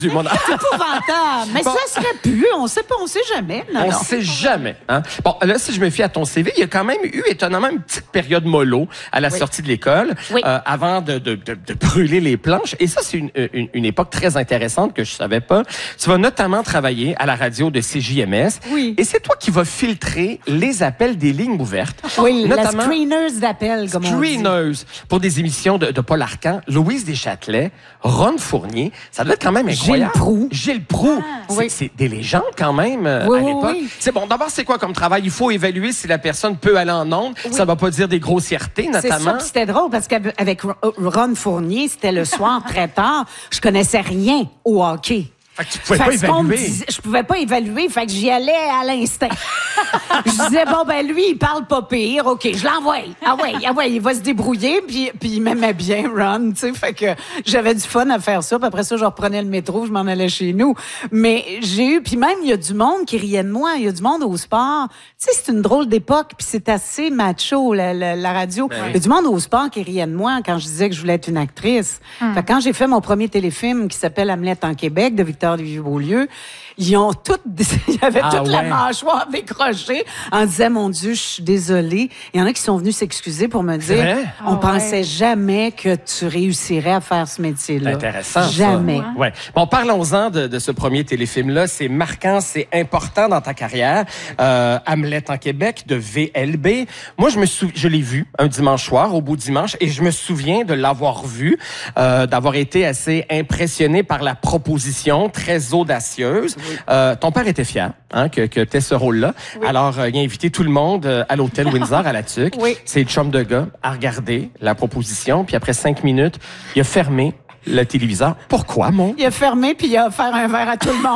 du monde. C'est épouvantable. Mais ça serait plus. On sait pas, on sait jamais. On ne sait jamais. Hein? Bon, là, si je me fie à ton CV, il y a quand même eu, étonnamment, une petite période mollo à la sortie de l'école, avant de brûler les planches. Et ça, c'est une époque très intéressante que je savais pas. Tu vas notamment travailler à la radio de CJMS. Oui. Et c'est toi qui vas filtrer les appels des lignes ouvertes. Oui, notamment, la screeners d'appels, comme on dit. Screeners, pour des émissions de Paul Arcand, Louise Deschâtelet, Ron Fournier. Ça doit être quand même incroyable. Gilles Proulx. C'est des légendes quand même à l'époque. Oui. C'est bon. D'abord, c'est quoi comme travail? Il faut évaluer si la personne peut aller en ondes. Oui. Ça ne va pas dire des grossièretés, notamment. C'est ça, c'était drôle parce qu'avec Ron Fournier, c'était le soir très tard. Je connaissais rien au hockey. Fait que tu pouvais pas évaluer. Je pouvais pas évaluer, fait que j'y allais à l'instinct. Je disais, bon, ben lui, il parle pas pire, OK, je l'envoie. Ah ouais, il va se débrouiller, puis il m'aimait bien, Ron, tu sais, fait que j'avais du fun à faire ça, puis après ça, je reprenais le métro, je m'en allais chez nous. Mais j'ai eu, puis même, il y a du monde qui riait de moi, il y a du monde au sport. Tu sais, c'est une drôle d'époque, puis c'est assez macho, la radio. Il y a du monde au sport qui riait de moi quand je disais que je voulais être une actrice. Fait que quand j'ai fait mon premier téléfilm qui s'appelle Hamlet en Québec, de Victor Lévy-Beaulieu, ils ont toutes, il y avait toute la mâchoire décrochée en disant, mon Dieu, je suis désolée. Il y en a qui sont venus s'excuser pour me dire, on pensait jamais que tu réussirais à faire ce métier-là. Intéressant. Jamais. Ça. Ouais. Bon, parlons-en de ce premier téléfilm-là. C'est marquant, c'est important dans ta carrière. Hamlet en Québec, de VLB. Moi, je l'ai vu un dimanche soir, au beau dimanche, et je me souviens de l'avoir vu, d'avoir été assez impressionné par la proposition, très audacieuse. Ton père était fier que tu aies ce rôle-là. Oui. Alors, il a invité tout le monde à l'hôtel Windsor à la Tuque. C'est le chum de gars à regarder la proposition. Puis après 5 minutes, il a fermé le téléviseur. Pourquoi, mon? Il a fermé puis il a offert un verre à tout le monde.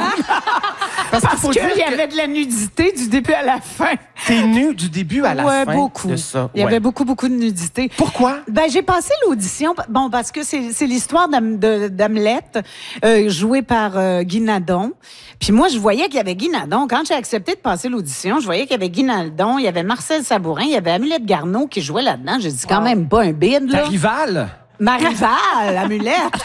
Parce qu'il y avait de la nudité du début à la fin. T'es nu du début à la fin beaucoup. De ça. Il y avait beaucoup de nudité. Pourquoi? Ben, j'ai passé l'audition, bon, parce que c'est l'histoire d'Hamlet, jouée par Guy Nadon. Puis moi, je voyais qu'il y avait Guy Nadon. Quand j'ai accepté de passer l'audition, je voyais qu'il y avait Guy Nadon, il y avait Marcel Sabourin, il y avait Amulette Garneau qui jouait là-dedans. J'ai dit, quand même pas un bide, là. Ta rivale? Ma rivale, Amulette.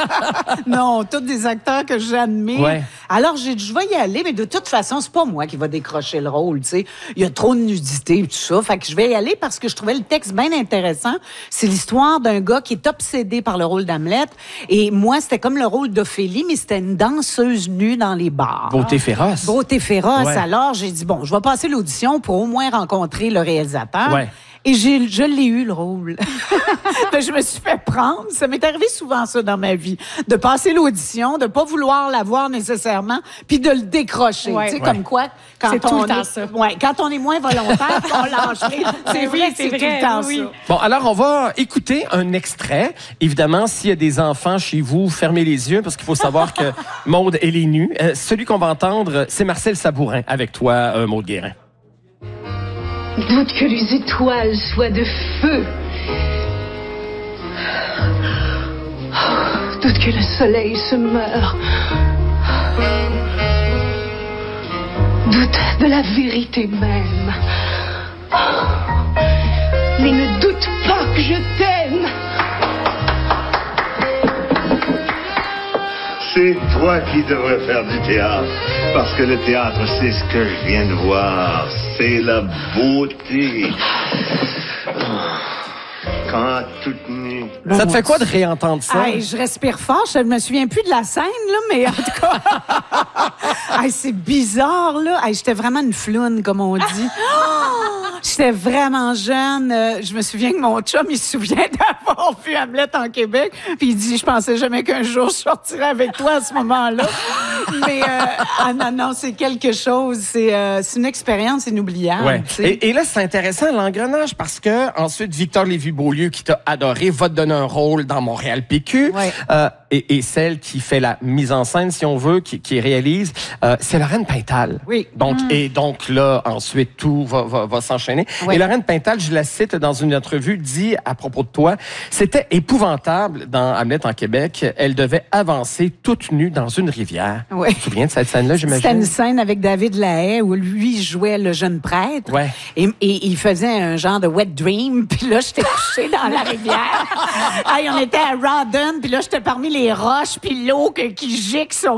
Non, tous des acteurs que j'admire. Ouais. Alors, j'ai dit, je vais y aller, mais de toute façon, c'est pas moi qui va décrocher le rôle, tu sais. Il y a trop de nudité et tout ça. Fait que je vais y aller parce que je trouvais le texte bien intéressant. C'est l'histoire d'un gars qui est obsédé par le rôle d'Hamlet. Et moi, c'était comme le rôle d'Ophélie, mais c'était une danseuse nue dans les bars. Beauté féroce. Beauté féroce. Ouais. Alors, j'ai dit, bon, je vais passer l'audition pour au moins rencontrer le réalisateur. Ouais. Et je l'ai eu, le rôle. Je me suis fait prendre. Ça m'est arrivé souvent, ça, dans ma vie. De passer l'audition, de pas vouloir la voir nécessairement, puis de le décrocher. Tu sais, comme quoi, quand on est... quand on est moins volontaire, on lâche. C'est vrai, c'est tout le temps ça. Bon, alors, on va écouter un extrait. Évidemment, s'il y a des enfants chez vous, fermez les yeux, parce qu'il faut savoir que Maude, elle est nue. Celui qu'on va entendre, c'est Marcel Sabourin, avec toi, Maude Guérin. Doute que les étoiles soient de feu. Doute que le soleil se meure. Doute de la vérité même. Mais ne doute pas que je t'aime. C'est toi qui devrais faire du théâtre. Parce que le théâtre, c'est ce que je viens de voir. C'est la beauté. Quand toute nue. Ça te fait quoi de réentendre ça? Hey, je respire fort. Je me souviens plus de la scène, là, mais en tout cas, c'est bizarre, là. J'étais vraiment une floune, comme on dit. J'étais vraiment jeune. Je me souviens que mon chum, il se souvient d'avoir vu Hamlet en Québec. Puis il dit, je pensais jamais qu'un jour je sortirais avec toi à ce moment-là. Mais non, c'est quelque chose. C'est une expérience inoubliable. Ouais. Et là, c'est intéressant, l'engrenage, parce que ensuite, Victor Lévy-Beaulieu, qui t'a adoré, va te donner un rôle dans Montréal PQ. Ouais. Et celle qui fait la mise en scène, si on veut, qui réalise, c'est Lorraine Pintal. Oui. Donc, et donc là, ensuite, tout va s'enchaîner. Oui. Et Lorraine Pintal, je la cite dans une entrevue, dit à propos de toi, c'était épouvantable dans Hamlet en Québec. Elle devait avancer toute nue dans une rivière. Oui. Tu te souviens de cette scène-là, j'imagine? C'était une scène avec David Lahaye où lui jouait le jeune prêtre. Ouais. Et il faisait un genre de wet dream. Puis là, j'étais couchée dans la rivière. On était à Rawdon. Puis là, j'étais parmi les roches puis l'eau qui gicle sur